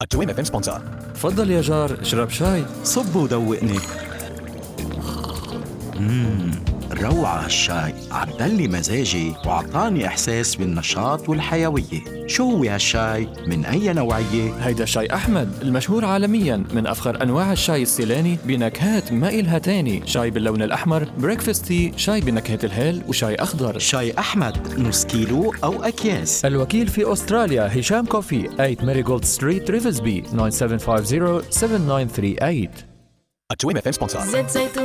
التويم FM sponsor. تفضل يا جار، اشرب شاي. صب ودوقني. روعة هالشاي، عدلي مزاجي وعطاني إحساس بالنشاط والحيوية. شو هو هالشاي؟ من أي نوعية؟ هيدا شاي أحمد المشهور عالمياً، من أفخر أنواع الشاي السيلاني بنكهات ما إلها تاني. شاي باللون الأحمر، بريكفاست تي، شاي بنكهة الهيل، وشاي أخضر. شاي أحمد نص كيلو أو أكياس. الوكيل في أستراليا هشام كوفي، 8 ماريغولد ستريت ريفزبي، 9750 7938. التويم FM sponsor.